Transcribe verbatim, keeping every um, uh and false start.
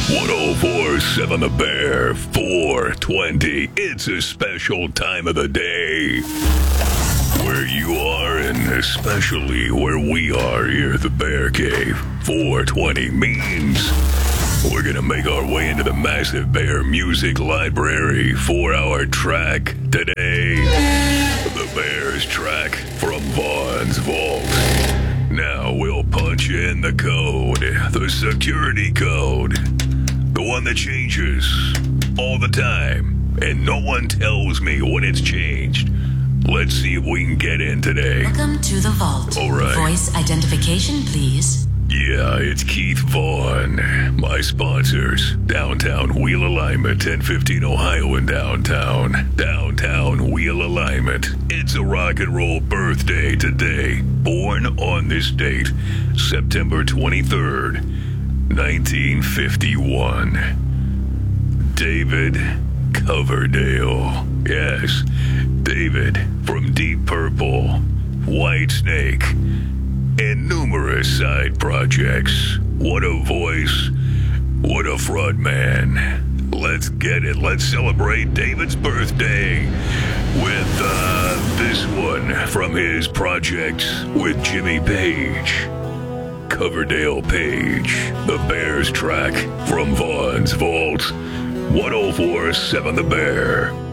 ten47 The Bear, four twenty. It's a special time of the day. Where you are, and especially where we are here at the Bear Cave, four twenty means we're gonna make our way into the massive Bear Music Library for our track today. The Bear's track from Vaughn's Vault. Now we'll punch in the code, the security code, the one that changes all the time, and no one tells me when it's changed. Let's see if we can get in today. Welcome to the vault. All right. Voice identification, please. Yeah, it's Keith Vaughn. My sponsors, Downtown Wheel Alignment, ten fifteen Ohio and downtown. Downtown Wheel Alignment. It's a rock and roll birthday today. Born on this date, September twenty-third, nineteen fifty-one. David Coverdale. Yes, David from Deep Purple, Whitesnake, and numerous side projects. What a voice. What a front man. Let's get it. Let's celebrate David's birthday with uh, this one from his project with Jimmy Page. Coverdale Page, the Bear's track from Vaughn's Vault. ten forty-seven The Bear.